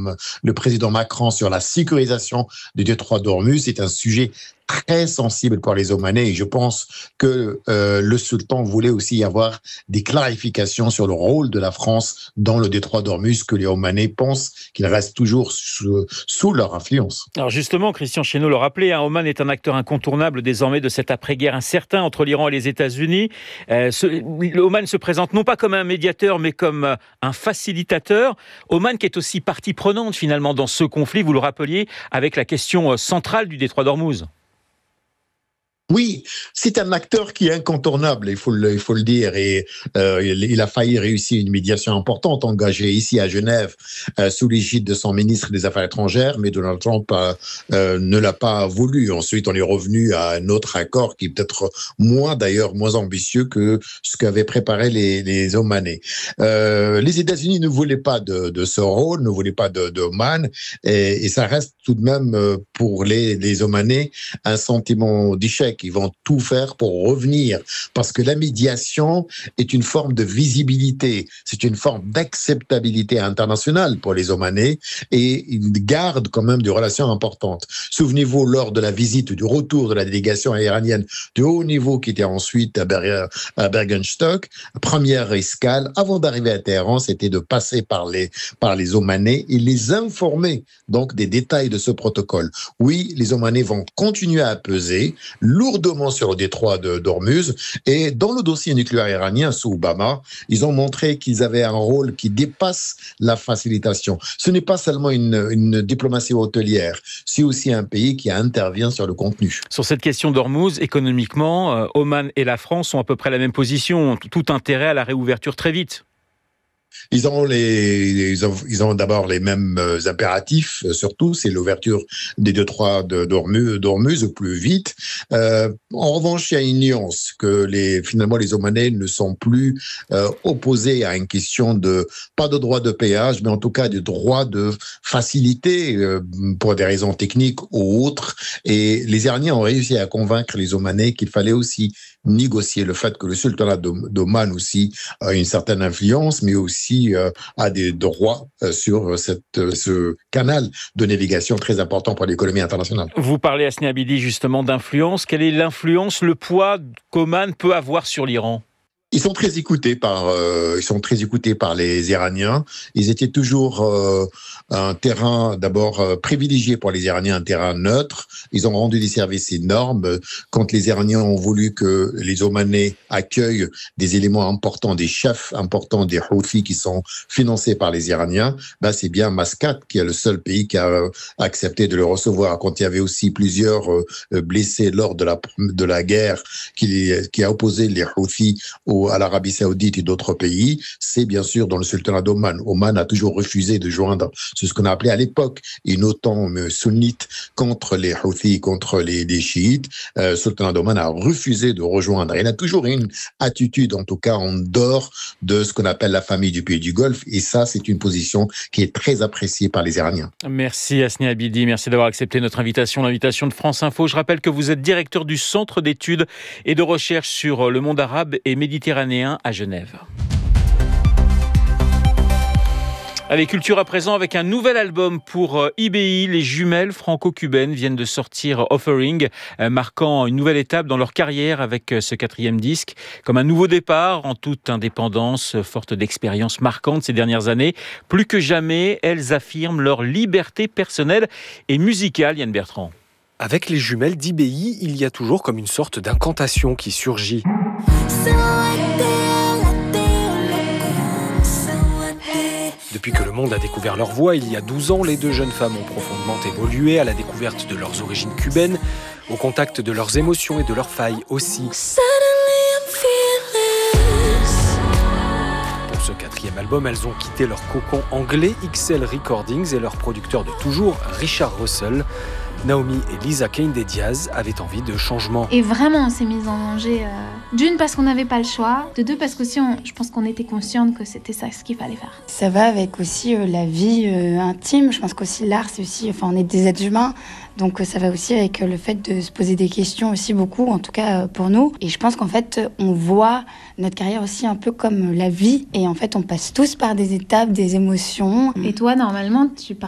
le président Macron sur la sécurisation du détroit d'Ormuz. C'est un sujet très sensible pour les Omanais et je pense que le sultan voulait aussi y avoir des clarifications sur le rôle de la France dans le détroit d'Ormuz, que les Omanais pensent qu'il reste toujours sous leur influence. Alors justement, Christian Chesneau le rappelait, Oman est un acteur incontournable désormais de cette après-guerre incertain entre l'Iran et les États-Unis. Oman se présente non pas comme un médiateur, mais comme un facilitateur. Oman qui est aussi partie prenante finalement dans ce conflit, vous le rappeliez, avec la question centrale du détroit d'Ormuz. Oui, c'est un acteur qui est incontournable, il faut le dire, et il a failli réussir une médiation importante engagée ici à Genève sous l'égide de son ministre des Affaires étrangères, mais Donald Trump ne l'a pas voulu. Ensuite, on est revenu à un autre accord qui est peut-être moins ambitieux que ce qu'avaient préparé les Omanais. Les États-Unis ne voulaient pas de ce rôle, ne voulaient pas d'Oman, et ça reste tout de même pour les Omanais un sentiment d'échec. Ils vont tout faire pour revenir, parce que la médiation est une forme de visibilité, c'est une forme d'acceptabilité internationale pour les Omanais, et ils gardent quand même des relations importantes. Souvenez-vous, lors de la visite du retour de la délégation iranienne de haut niveau qui était ensuite à Bergenstock, première escale, avant d'arriver à Téhéran, c'était de passer par les Omanais et les informer donc des détails de ce protocole. Oui, les Omanais vont continuer à peser lourdement sur le détroit d'Ormuz, et dans le dossier nucléaire iranien sous Obama, ils ont montré qu'ils avaient un rôle qui dépasse la facilitation. Ce n'est pas seulement une diplomatie hôtelière, c'est aussi un pays qui intervient sur le contenu. Sur cette question d'Ormuz, économiquement, Oman et la France ont à peu près la même position, tout intérêt à la réouverture très vite. Ils ont d'abord les mêmes impératifs, surtout, c'est l'ouverture des détroits d'Ormuz au plus vite. En revanche, il y a une nuance que finalement les Omanais ne sont plus opposés à une question pas de droit de péage, mais en tout cas de droit de facilité pour des raisons techniques ou autres. Et les Iraniens ont réussi à convaincre les Omanais qu'il fallait aussi négocier le fait que le sultanat d'Oman aussi a une certaine influence, mais aussi a des droits sur ce canal de navigation très important pour l'économie internationale. Vous parlez, Hasni Abidi, justement d'influence. Quelle est l'influence, le poids qu'Oman peut avoir sur l'Iran ? Ils sont très écoutés par les Iraniens. Ils étaient toujours un terrain d'abord privilégié pour les Iraniens, un terrain neutre. Ils ont rendu des services énormes. Quand les Iraniens ont voulu que les Omanais accueillent des éléments importants, des chefs importants des Houthis qui sont financés par les Iraniens, c'est bien Mascate qui est le seul pays qui a accepté de le recevoir. Quand il y avait aussi plusieurs blessés lors de la guerre qui a opposé les Houthis à l'Arabie Saoudite et d'autres pays, c'est bien sûr dans le sultanat d'Oman. Oman a toujours refusé de joindre ce qu'on a appelé à l'époque une OTAN sunnite contre les Houthis, contre les chiites. Le sultanat d'Oman a refusé de rejoindre. Il a toujours une attitude, en tout cas en dehors de ce qu'on appelle la famille du pays du Golfe, et ça, c'est une position qui est très appréciée par les Iraniens. Merci Hasni Abidi, merci d'avoir accepté notre invitation, l'invitation de France Info. Je rappelle que vous êtes directeur du Centre d'études et de recherche sur le monde arabe et méditerranéen à Genève. Allez, culture à présent avec un nouvel album pour IBI. Les jumelles franco-cubaines viennent de sortir Offering, marquant une nouvelle étape dans leur carrière avec ce 4e disque. Comme un nouveau départ en toute indépendance, forte d'expériences marquantes ces dernières années. Plus que jamais, elles affirment leur liberté personnelle et musicale, Yann Bertrand. Avec les jumelles d'IBI, il y a toujours comme une sorte d'incantation qui surgit. Depuis que le monde a découvert leur voix, il y a 12 ans, les deux jeunes femmes ont profondément évolué à la découverte de leurs origines cubaines, au contact de leurs émotions et de leurs failles aussi. Pour ce 4e album, elles ont quitté leur cocon anglais XL Recordings et leur producteur de toujours, Richard Russell. Naomi et Lisa Kennedy-Diaz avaient envie de changement. Et vraiment, on s'est mis en danger. D'une, parce qu'on n'avait pas le choix. De deux, parce qu'aussi, je pense qu'on était consciente que c'était ça ce qu'il fallait faire. Ça va avec aussi la vie intime. Je pense qu'aussi l'art, c'est aussi... on est des êtres humains. Donc ça va aussi avec le fait de se poser des questions aussi beaucoup, en tout cas pour nous. Et je pense qu'en fait, on voit notre carrière aussi un peu comme la vie. Et en fait, on passe tous par des étapes, des émotions. Et toi, normalement, tu